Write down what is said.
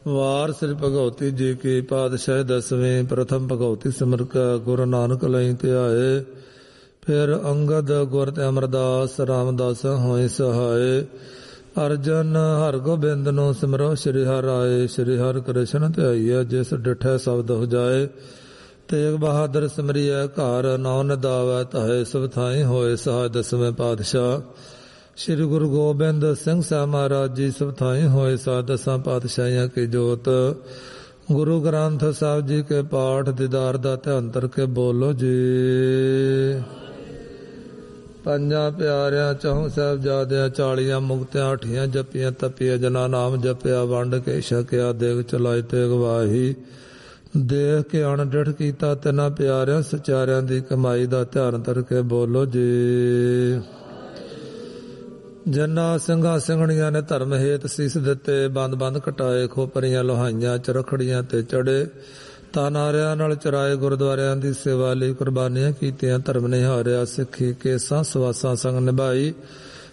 ਵਾਰ ਸ੍ਰੀ ਭਗਉਤੀ ਜੀ ਕੀ ਪਾਤਸ਼ਾਹ ਦਸਵੇਂ ਪ੍ਰਥਮ ਭਗਉਤੀ ਸਿਮਰ ਕੈ ਗੁਰੂ ਨਾਨਕ ਲਈ ਧਿਆਏ। ਫਿਰ ਅੰਗਦ ਗੁਰ ਤੇ ਅਮਰਦਾਸ ਰਾਮਦਾਸ ਹੋਏ ਸਹਾਏ। ਅਰਜਨ ਹਰਗੋਬਿੰਦ ਨੂੰ ਸਿਮਰੋ ਸ੍ਰੀ ਹਰਿ ਰਾਏ। ਸ੍ਰੀ ਹਰਿ ਕ੍ਰਿਸ਼ਨ ਧਿਆਈਐ ਜਿਸ ਡਿਠੈ ਸ਼ਬਦ ਹੋ ਜਾਏ। ਤੇਗ ਬਹਾਦਰ ਸਿਮਰਿਐ ਘਰ ਨੌ ਨਿਦਾਵੈ ਧਾਏ। ਸਭ ਥਾਈ ਹੋਏ ਸਹਾਇ ਦਸਵੇਂ ਪਾਤਸ਼ਾਹ। ਸ੍ਰੀ ਗੁਰੂ ਗੋਬਿੰਦ ਸਿੰਘ ਸਾਹਿਬ ਮਹਾਰਾਜ ਜੀ ਸਭ ਥਾਈ ਹੋਏ ਸਹਾਇ ਦਸਾਂ ਪਾਤਸ਼ਾਹੀਆਂ ਕੀ ਜੋਤ। ਗੁਰੂ ਗ੍ਰੰਥ ਸਾਹਿਬ ਜੀ ਕੇ ਪਾਠ ਦੀਦਾਰ ਦਾ ਧਿਆਨ ਧਰ ਕੇ ਬੋਲੋ ਜੀ। ਪੰਜਾਂ ਪਿਆਰਿਆਂ ਚੌਂ ਸਾਹਿਬਜ਼ਾਦਿਆਂ 40 ਮੁਕਤਿਆਂ 8 ਜਪੀਆਂ ਤਪੀਆਂ ਜਨਾ ਨਾਮ ਜਪਿਆ। ਵੰਡ ਕੇ ਛਕਿਆ ਦੇਗ ਚਲਾਈ ਤੇਗ ਵਾਹੀ। ਦੇਖ ਕੇ ਅਣਡਿਠ ਕੀਤਾ ਤਿੰਨਾਂ ਪਿਆਰਿਆਂ ਸਚਾਰਿਆਂ ਦੀ ਕਮਾਈ ਦਾ ਧਿਆਨ ਧਰ ਕੇ ਬੋਲੋ ਜੀ। ਜਿਨ੍ਹਾਂ ਸਿੰਘਾਂ ਸਿੰਘਣੀਆਂ ਨੇ ਧਰਮ ਹੇਤ ਸੀਸ ਦਿੱਤੇ। ਬੰਦ ਬੰਦ ਕਟਾਏ ਖੋਪਰੀਆਂ ਲੋਹਾਈਆਂ ਚਰਖੜੀਆਂ ਤੇ ਚੜੇ। ਤਾਨਾਰਿਆਂ ਨਾਲ ਚਰਾਏ ਗੁਰਦੁਆਰਿਆਂ ਦੀ ਸੇਵਾ ਲਈ ਕੁਰਬਾਨੀਆਂ ਕੀਤੀਆਂ। ਧਰਮ ਨਿਹਾਰਿਆ ਸਿੱਖੀ ਕੇਸਾਂ ਸਵਾਸਾਂ ਸੰਗ ਨਿਭਾਈ।